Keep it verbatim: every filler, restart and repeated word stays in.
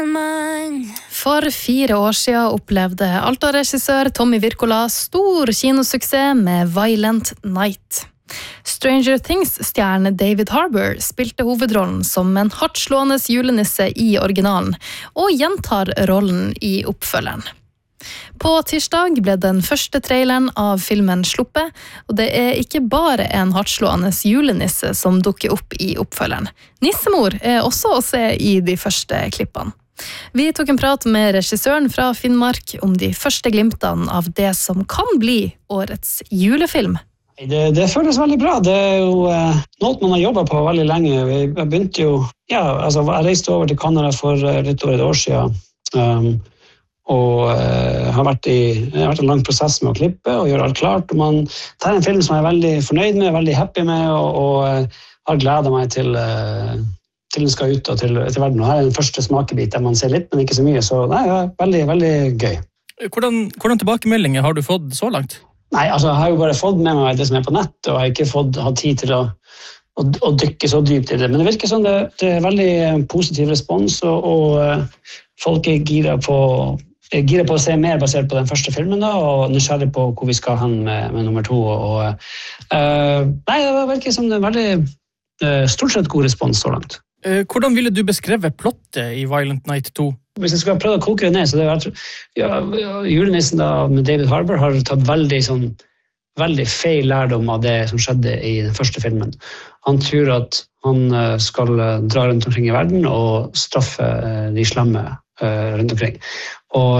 For fire år siden opplevde Alta-regissør Tommy Wirkola stor kinosuksess med Violent Night. Stranger Things-stjerne David Harbour spilte hovedrollen som en hardtslående julenisse i originalen, og gjentar rollen i oppfølgeren. På tirsdag ble den første traileren av filmen sluppet, og det er ikke bare en hardtslående julenisse som dukker opp i oppfølgeren. Nissemor er også å se i de første klippene. Vi tok en prat med regissøren fra Finnmark om de første glimtene av det som kan bli årets julefilm. Det, det føles veldig bra. Det er jo eh, noe man har jobbet på veldig lenge. Vi begynte jo, ja, altså jeg reiste over til Canada for litt over et år siden, um, og uh, har vært i, det har vært en lang prosess med å klippe og gjøre alt klart. Og man tar en film som jeg er veldig fornøyd med, veldig happy med, og, og uh, har gledet meg til, uh, til den skal ut og til, til verden. Og her er den første smakebit der man ser litt, men ikke så mye, så det er veldig, veldig gøy. Hvordan, hvordan tilbakemeldinger har du fått så langt? Nei, altså jeg har jo bare fått med meg det som er på nett, og jeg har ikke fått ha tid til å, å, å dykke så dypt i det. Men det virker som det, det er veldig positiv respons, og, og folk er gira på, er gira på å se mer basert på den første filmen, da, og nysgjerrig på hvor vi skal hen med, med nummer to. Og, uh, nei, det virker som det er veldig uh, stort sett god respons så langt. Hvordan ville du beskrive plottet i Violent Night to? Hvis jeg skal prøve å koke det ned, så det er, ja, julenissen da, med David Harbour har tatt veldig, sånn, veldig feil lærdom av det som skjedde i den første filmen. Han tror at han skal dra rundt omkring i verden og straffe de slemme rundt omkring. Og